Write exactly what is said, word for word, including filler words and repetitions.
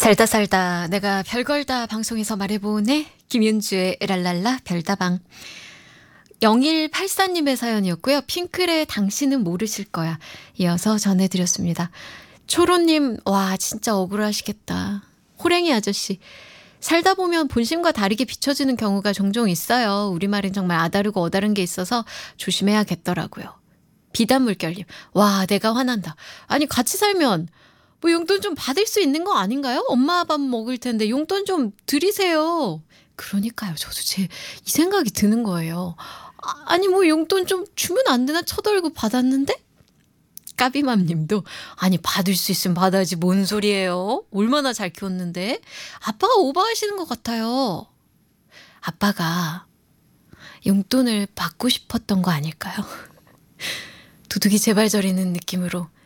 살다 살다 내가 별걸 다 방송에서 말해보네. 김윤주의 랄랄라 별다방. 영일팔사님의 사연이었고요. 핑클의 당신은 모르실 거야 이어서 전해드렸습니다. 초로님, 와 진짜 억울하시겠다. 호랭이 아저씨, 살다 보면 본심과 다르게 비춰지는 경우가 종종 있어요. 우리말은 정말 아다르고 어다른 게 있어서 조심해야겠더라고요. 비단물결님, 와 내가 화난다. 아니 같이 살면 뭐 용돈 좀 받을 수 있는 거 아닌가요? 엄마 밥 먹을 텐데 용돈 좀 드리세요. 그러니까요. 저도 제 이 생각이 드는 거예요. 아, 아니 뭐 용돈 좀 주면 안 되나? 첫 월급 받았는데? 까비맘님도 아니 받을 수 있으면 받아야지 뭔 소리예요. 얼마나 잘 키웠는데. 아빠가 오버하시는 것 같아요. 아빠가 용돈을 받고 싶었던 거 아닐까요? 도둑이 제발 저리는 느낌으로